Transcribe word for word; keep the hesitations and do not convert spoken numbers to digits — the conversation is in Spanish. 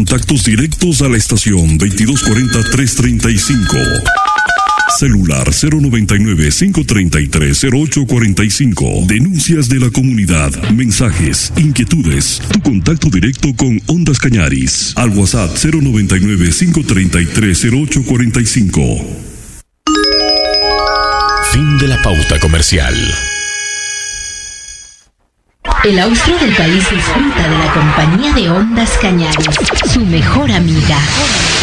Contactos directos a la estación veintidós cuarenta, trescientos treinta y cinco. Celular cero noventa y nueve, cinco treinta y tres, cero ocho cuarenta y cinco. Denuncias de la comunidad, mensajes, inquietudes. Tu contacto directo con Ondas Cañaris. Al WhatsApp cero noventa y nueve, cinco treinta y tres, cero ocho cuarenta y cinco. Fin de la pauta comercial. El austro del país disfruta de la compañía de Ondas Cañaris, su mejor amiga.